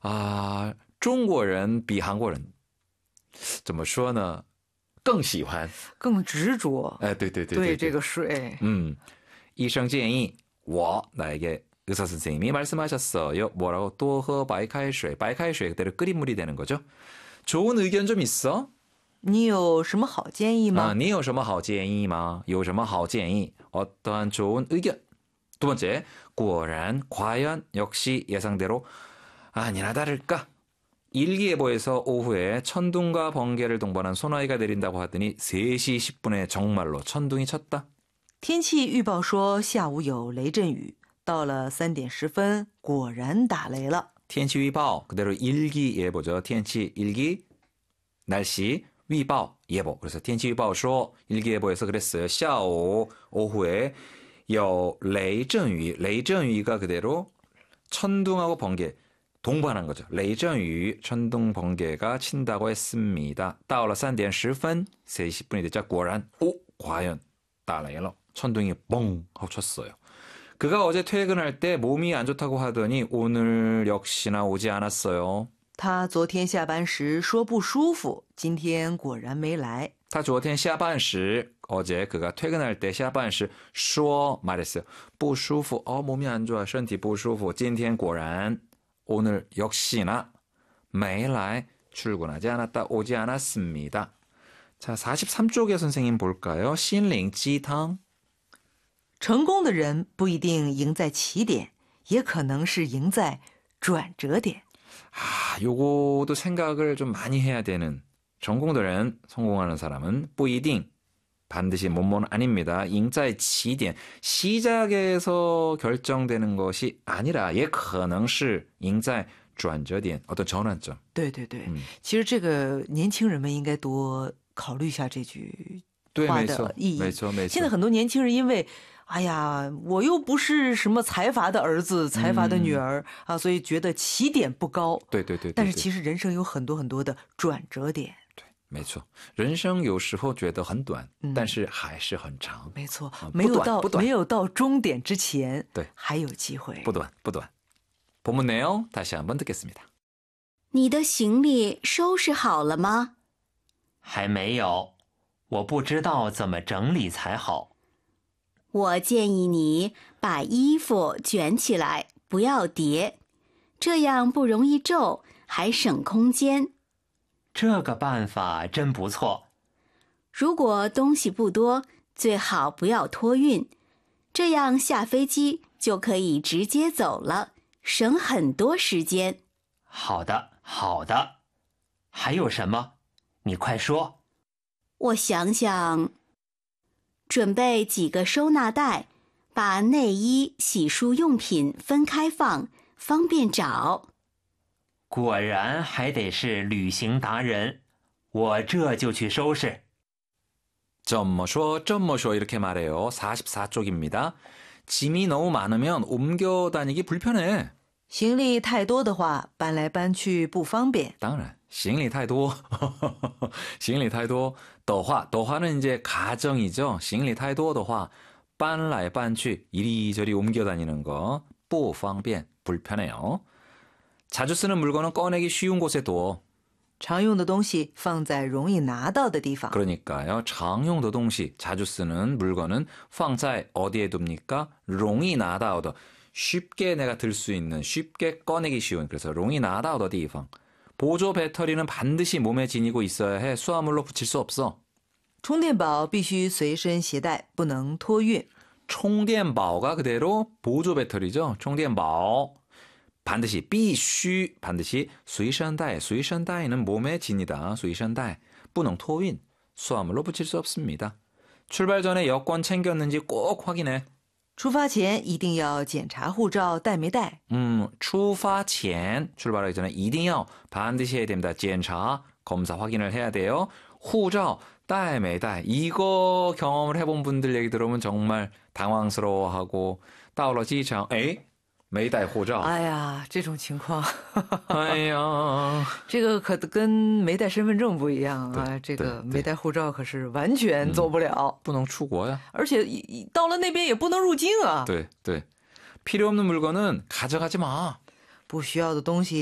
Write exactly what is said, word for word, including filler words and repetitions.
啊，中国人比韩国人怎么说呢？更喜欢， 更执着。 哎，对对对对这个水。 음, 이성建议我 나에게 의사 선생님이 말씀하셨어요. 뭐라고? 多喝白开水. 白开水 그대로 끓인 물이 되는 거죠. 좋은 의견 좀 있어? 你有什么好建议吗？ 아, 你有什么好建议吗? 有什么好建议? 어떠한 좋은 의견? 두 번째, 果然, 과연, 역시, 예상대로 아니나 다를까? 일기예보에서 오후에 천둥과 번개를 동반한 소나기가 내린다고 하더니 세 시 십 분에 정말로 천둥이 쳤다. 天气预报说下午有雷阵雨，到了三点十分，果然打雷了。 天气预报 그대로 일기예보죠. 天气 일기, 날씨, 위보, 예보. 그래서 天气预报说 일기예보에서 그랬어요. 下午 오후에 有雷阵雨, 雷阵雨가 그대로 천둥하고 번개 동반한 거죠. 雷阵雨, 천둥 번개가 친다고 했습니다. 到了三点十分, 세 시 십 분이 됐자 果然, 오, 과연 打雷了. 천둥이 뻥 하고 쳤어요. 그가 어제 퇴근할 때 몸이 안 좋다고 하더니 오늘 역시나 오지 않았어요. 他昨天下班时说不舒服，今天果然没来。 他昨天下班时 어제 그가 퇴근할 때下班时说 말했어요. 不舒服, 어, 몸이 안 좋아, 身体不舒服. 今天果然 오늘 역시나 没来 출근하지 않았다, 오지 않았습니다. 자, 사십삼 쪽에 선생님 볼까요? 心灵鸡汤. 成功的人不一定赢在起点，也可能是赢在转折点。 아, 요거도 생각을 좀 많이 해야 되는. 전공들은 성공하는 사람은 不一定 반드시 뭐뭐는 아닙니다. 赢在起点 시작에서 결정되는 것이 아니라 也可能是赢在转折点 어떤 전환점. 对对对， 嗯其实这个年轻人们应该多考虑一下这句对， 话没错的意义。 没错没错。 现在很多年轻人因为哎呀，我又不是什么财阀的儿子、财阀的女儿、啊，所以觉得起点不高。 对对对对。 但是其实人生有很多很多的转折点。 对，没错，人生有时候觉得很短，但是还是很长。 没错，没有到没有到终点之前， 对， 还有机会。 不短不短。본문 내용 다시 한번 듣겠습니다. 你的行李收拾好了吗？ 还没有，我不知道怎么整理才好。 我建议你把衣服卷起来，不要叠，这样不容易皱，还省空间。 这个办法真不错。 如果东西不多，最好不要托运，这样下飞机就可以直接走了，省很多时间。 好的，好的。还有什么？你快说。 我想想。准备几个收纳袋，把内衣、洗漱用品分开放，方便找。 果然还得是旅行达人，我这就去收拾。 怎么说这么说 이렇게 말해요. 사십사 쪽입니다. 짐이 너무 많으면 옮겨 다니기 불편해. 行李太多的话，搬来搬去不方便。 当然，行李太多，行李太多的话，的话는 이제 가정이죠. 行李太多的话，搬来搬去 이리저리 옮겨 다니는 거 不方便, 불편해요. 자주 쓰는 물건은 꺼내기 쉬운 곳에 둬. 常用的东西放在容易拿到的地方。 그러니까요.常用的东西, 자주 쓰는 물건은 放在 어디에 둡니까? 容易拿到的. 쉽게 내가 들 수 있는, 쉽게 꺼내기 쉬운, 그래서 容易拿到的地方. 보조 배터리는 반드시 몸에 지니고 있어야 해. 수화물로 붙일 수 없어. 充电宝必须随身携带，不能托运。 充电宝가 그대로 보조 배터리죠. 充电宝 반드시 必须 반드시 随身带, 随身带는 몸에 지니다. 随身带 不能托运, 수화물로 붙일 수 없습니다. 출발 전에 여권 챙겼는지 꼭 확인해. 出发前一定要检查护照带没带。 음, 出发前 출발하기 전에 一定要 반드시 해야 됩니다.检查 검사 확인을 해야 돼요. 护照带没带 이거 경험을 해본 분들 얘기 들으면 정말 당황스러워하고 到了机场 에이? 没带护照. 哎呀，这种情况， 哎呀， 这个可跟没带身份证不一样啊！这个没带护照可是完全走不了， 不能出国呀， 而且到了那边也不能入境啊。 对对，필요 없는 물건은 가져가지 마. 不需要的东西